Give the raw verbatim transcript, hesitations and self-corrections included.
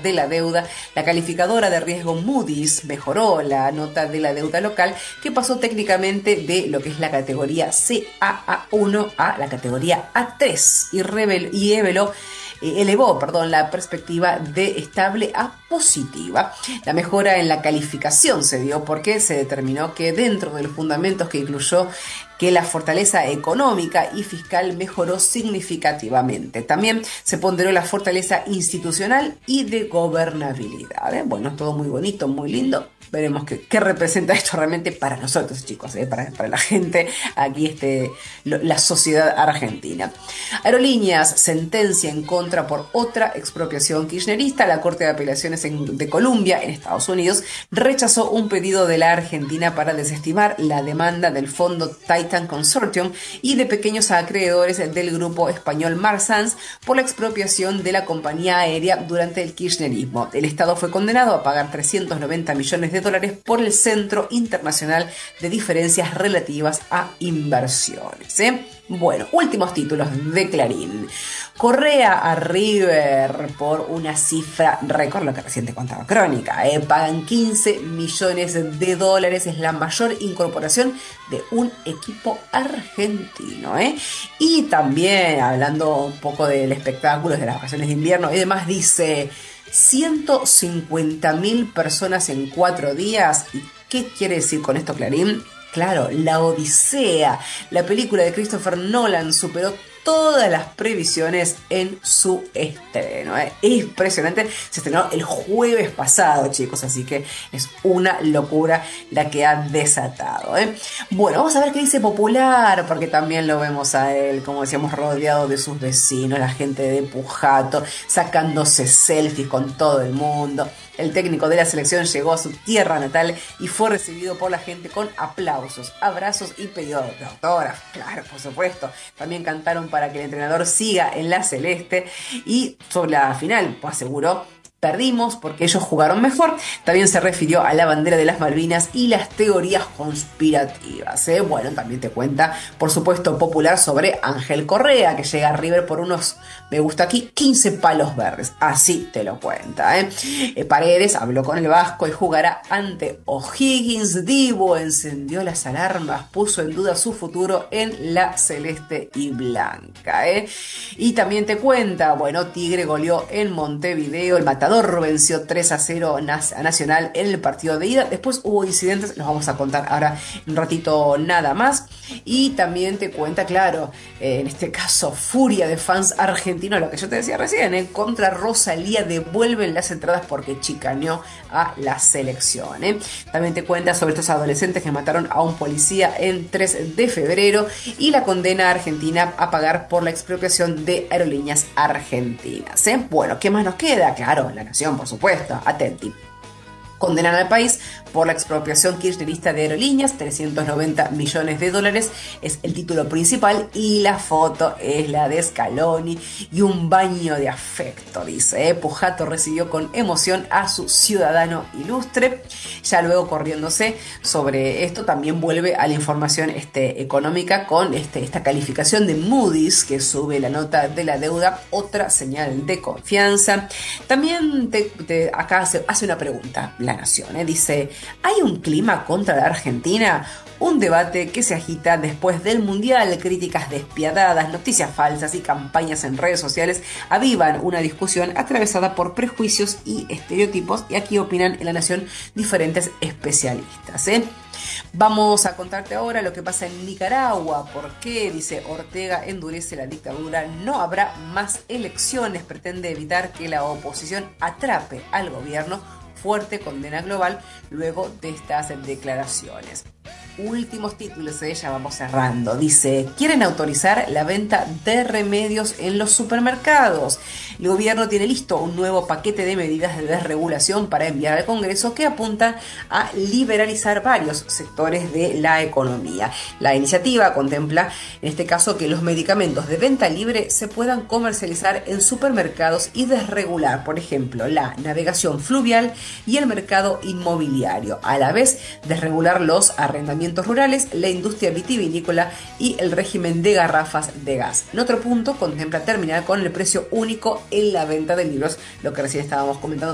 de la deuda, la calificadora de riesgo Moody's mejoró la nota de la deuda local, que pasó técnicamente de lo que es la categoría C A A uno a la categoría A tres y, reveló, y reveló elevó perdón, la perspectiva de estable a positiva. La mejora en la calificación se dio porque se determinó que dentro de los fundamentos que incluyó que la fortaleza económica y fiscal mejoró significativamente. También se ponderó la fortaleza institucional y de gobernabilidad. ¿eh? Bueno, todo muy bonito, muy lindo. Veremos qué, qué representa esto realmente para nosotros, chicos, ¿eh? para, para la gente aquí, este, lo, la sociedad argentina. Aerolíneas sentencia en contra por otra expropiación kirchnerista. La Corte de Apelaciones en, de Columbia, en Estados Unidos, rechazó un pedido de la Argentina para desestimar la demanda del fondo Titan Consortium y de pequeños acreedores del grupo español Marsans por la expropiación de la compañía aérea durante el kirchnerismo. El Estado fue condenado a pagar trescientos noventa millones de dólares por el Centro Internacional de Diferencias Relativas a Inversiones. ¿eh? Bueno, últimos títulos de Clarín. Correa a River por una cifra récord, lo que recién te contaba Crónica. ¿eh? Pagan quince millones de dólares, es la mayor incorporación de un equipo argentino. ¿eh? Y también, hablando un poco del espectáculo, de las vacaciones de invierno y demás, dice ciento cincuenta mil personas en cuatro días. ¿Y qué quiere decir con esto, Clarín? Claro, La Odisea, la película de Christopher Nolan, superó todas las previsiones en su estreno. ¿eh? Impresionante, se estrenó el jueves pasado, chicos, así que es una locura la que ha desatado. ¿eh? Bueno, vamos a ver qué dice Popular, porque también lo vemos a él, como decíamos, rodeado de sus vecinos, la gente de Pujato, sacándose selfies con todo el mundo. El técnico de la selección llegó a su tierra natal y fue recibido por la gente con aplausos, abrazos y pedidos de autógrafos. Claro, por supuesto. También cantaron para que el entrenador siga en la celeste y sobre la final, pues aseguró: perdimos porque ellos jugaron mejor. También se refirió a la bandera de las Malvinas y las teorías conspirativas. ¿eh? Bueno, también te cuenta, por supuesto, Popular sobre Ángel Correa, que llega a River por unos, me gusta aquí, quince palos verdes. Así te lo cuenta. ¿eh? Eh, Paredes habló con el Vasco y jugará ante O'Higgins. Dibu encendió las alarmas, puso en duda su futuro en la celeste y blanca. ¿eh? Y también te cuenta, bueno, Tigre goleó en Montevideo, el Matador venció tres a cero a Nacional en el partido de ida. Después hubo incidentes, los vamos a contar ahora un ratito nada más. Y también te cuenta, claro, eh, en este caso, furia de fans argentinos, lo que yo te decía recién, eh, contra Rosalía, devuelven las entradas porque chicaneó a la selección. Eh. También te cuenta sobre estos adolescentes que mataron a un policía en tres de febrero y la condena a Argentina a pagar por la expropiación de aerolíneas argentinas. Eh. Bueno, ¿qué más nos queda? Claro, la Nación, por supuesto, atenti. Condenan al país por la expropiación kirchnerista de aerolíneas, trescientos noventa millones de dólares, es el título principal, y la foto es la de Scaloni y un baño de afecto, dice. ¿eh? Pujato recibió con emoción a su ciudadano ilustre. Ya luego, corriéndose sobre esto, también vuelve a la información este, económica con este, esta calificación de Moody's, que sube la nota de la deuda, otra señal de confianza. También te, te, acá hace, hace una pregunta La Nación, ¿eh? dice: ¿hay un clima contra la Argentina? Un debate que se agita después del Mundial. Críticas despiadadas, noticias falsas y campañas en redes sociales avivan una discusión atravesada por prejuicios y estereotipos, y aquí opinan en La Nación diferentes especialistas. ¿eh? Vamos a contarte ahora lo que pasa en Nicaragua. ¿Por qué? Dice: Ortega endurece la dictadura, no habrá más elecciones, pretende evitar que la oposición atrape al gobierno. Fuerte condena global luego de estas declaraciones. Últimos títulos de ella, vamos cerrando. Dice: quieren autorizar la venta de remedios en los supermercados. El gobierno tiene listo un nuevo paquete de medidas de desregulación para enviar al Congreso que apuntan a liberalizar varios sectores de la economía. La iniciativa contempla, en este caso, que los medicamentos de venta libre se puedan comercializar en supermercados y desregular, por ejemplo, la navegación fluvial y el mercado inmobiliario. A la vez, desregular los arrendamientos rurales, la industria vitivinícola y el régimen de garrafas de gas. En otro punto, contempla terminar con el precio único en la venta de libros, lo que recién estábamos comentando